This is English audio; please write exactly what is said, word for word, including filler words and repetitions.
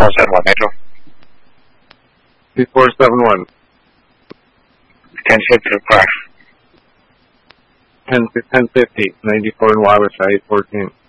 four seven one Metro. two four seven one. ten fifty crash. ten fifty, ninety-four in Wabash, eight fourteen.